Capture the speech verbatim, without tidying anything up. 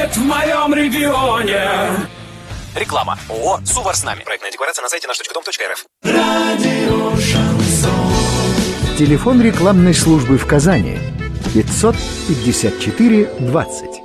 В моем регионе. Реклама. ООО «Сувар с нами». Проектная декларация на сайте наш точка дом точка эр эф. Радио Шансон. Телефон рекламной службы в Казани пятьсот пятьдесят четыре двадцать.